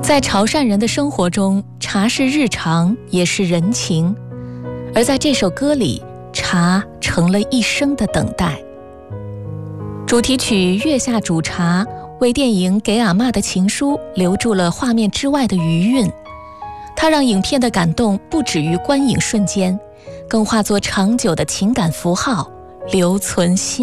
在潮汕人的生活中，茶是日常，也是人情。而在这首歌里，茶成了一生的等待。主题曲《月下煮茶》为电影《给阿嬷的情书》留住了画面之外的余韵，它让影片的感动不止于观影瞬间，更化作长久的情感符号，留存心